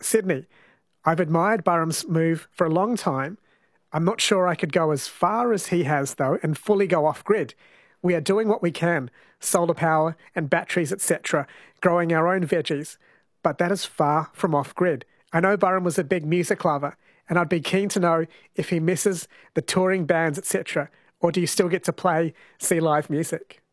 Sydney. I've admired Burham's move for a long time. I'm not sure I could go as far as he has, though, and fully go off-grid. We are doing what we can, solar power and batteries, etc., growing our own veggies. But that is far from off-grid. I know Burham was a big music lover, and I'd be keen to know if he misses the touring bands, etc., or do you still get to see live music?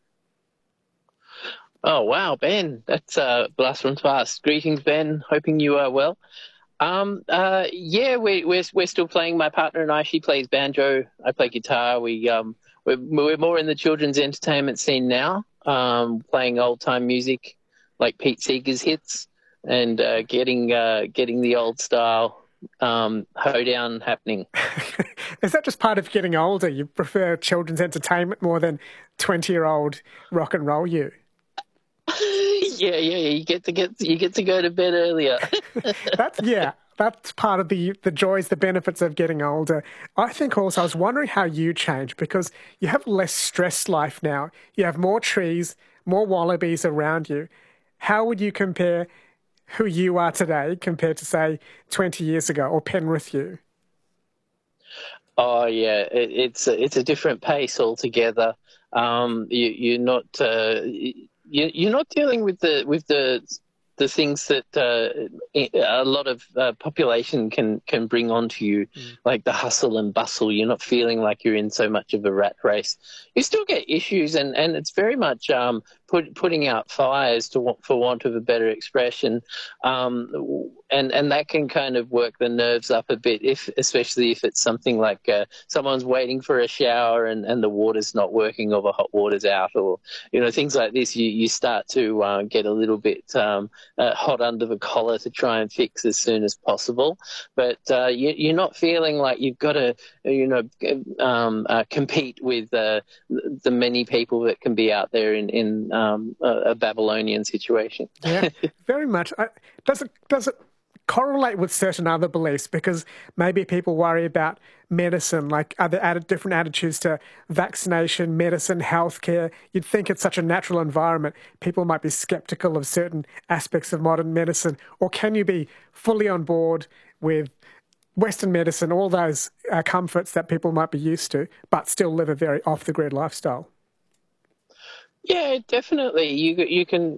Oh, wow, Ben. That's a blast from the past. Greetings, Ben. Hoping you are well. Yeah, we're still playing. My partner and I, she plays banjo. I play guitar. We're more in the children's entertainment scene now, playing old time music like Pete Seeger's hits and getting the old style hoedown happening. Is that just part of getting older? You prefer children's entertainment more than 20-year-old rock and roll you? Yeah. You get to go to bed earlier. That's part of the joys, the benefits of getting older. I think also I was wondering how you changed because you have less stressed life now. You have more trees, more wallabies around you. How would you compare who you are today compared to, say, 20 years ago or Penrith you? Oh yeah, it's a different pace altogether. You're not you're not dealing with the things that a lot of population can bring onto you, like the hustle and bustle. You're not feeling like you're in so much of a rat race. You still get issues, and it's very much putting out fires for want of a better expression, and that can kind of work the nerves up a bit, especially if it's something like someone's waiting for a shower and the water's not working or the hot water's out, or things like this. You start to get a little bit hot under the collar to try and fix as soon as possible, but you're not feeling like you've got to compete with the many people that can be out there in a Babylonian situation. Yeah, very much. Does it correlate with certain other beliefs? Because maybe people worry about medicine, like other different attitudes to vaccination, medicine, healthcare. You'd think it's such a natural environment. People might be skeptical of certain aspects of modern medicine. Or can you be fully on board with Western medicine, all those comforts that people might be used to, but still live a very off-the-grid lifestyle? Yeah, definitely. You can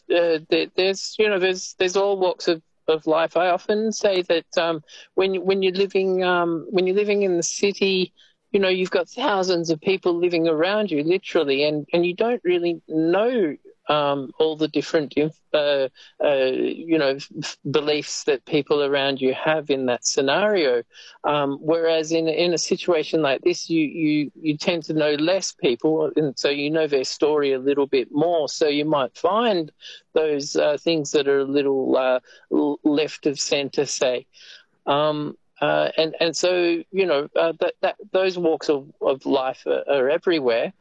there's all walks of life. I often say that when you're living in the city, you've got thousands of people living around you, literally, and you don't really know all the different beliefs that people around you have in that scenario. Whereas in a situation like this, you tend to know less people, and so you know their story a little bit more. So you might find those things that are a little left of centre, say. And so that those walks of life are everywhere.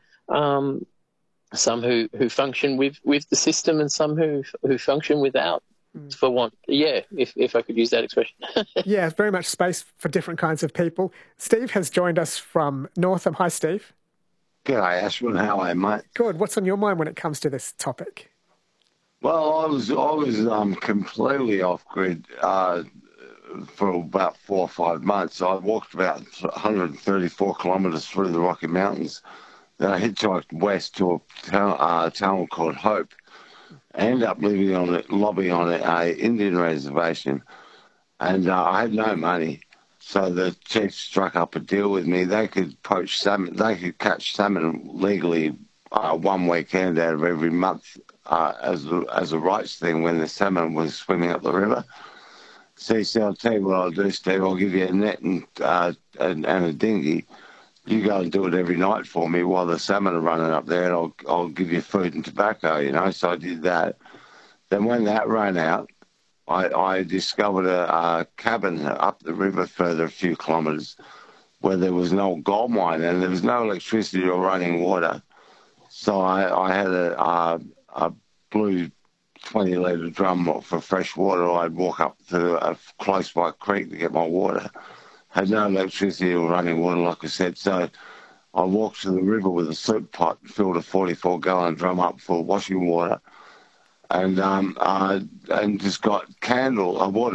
Some who function with the system, and some who function without, for want. Yeah, if I could use that expression. Yeah, very much space for different kinds of people. Steve has joined us from Northam. Hi, Steve. G'day, Ashwin. How are you, mate? Good. What's on your mind when it comes to this topic? Well, I was completely off grid for about 4 or 5 months. I walked about 134 kilometres through the Rocky Mountains. Then I hitchhiked west to a town called Hope. I ended up living lobbying on a Indian reservation, and I had no money. So the chief struck up a deal with me. They could poach salmon. They could catch salmon legally one weekend out of every month as a rights thing when the salmon was swimming up the river. So he said, "I'll tell you what I'll do, Steve. I'll give you a net and a dinghy. You go and do it every night for me while the salmon are running up there, and I'll give you food and tobacco." So I did that. Then when that ran out, I discovered a cabin up the river further a few kilometres where there was no gold mine and there was no electricity or running water. So I had a blue 20-litre drum for fresh water. I'd walk up to a close by creek to get my water. Had no electricity or running water, like I said. So I walked to the river with a soup pot, filled a 44-gallon drum up full of washing water, and just got a water